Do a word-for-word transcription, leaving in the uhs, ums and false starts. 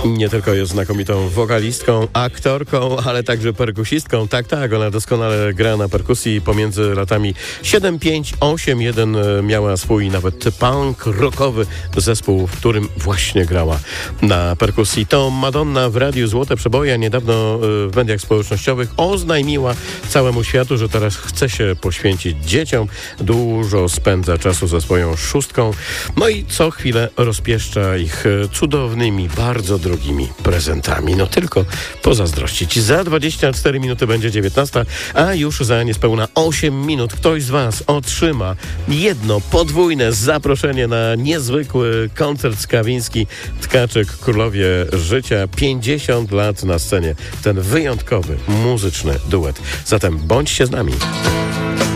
Nie tylko jest znakomitą wokalistką, aktorką, ale także perkusistką. Tak, tak, ona doskonale gra na perkusji. Pomiędzy latami siedem pięć osiem jeden miała swój nawet punk rockowy zespół, w którym właśnie grała na perkusji. To Madonna w Radiu Złote Przeboje niedawno w mediach społecznościowych oznajmiła całemu światu, że teraz chce się poświęcić dzieciom. Dużo spędza czasu ze swoją szóstką. No i co chwilę rozpieszcza ich cudownymi, bardzo drogimi prezentami. No tylko pozazdrościć. Za dwadzieścia cztery minuty będzie dziewiętnasta, a już za niespełna osiem minut ktoś z Was otrzyma jedno podwójne zaproszenie na niezwykły koncert Skawiński Tkaczyk Królowie Życia. pięćdziesiąt lat na scenie. Ten wyjątkowy, muzyczny duet. Zatem bądźcie z nami.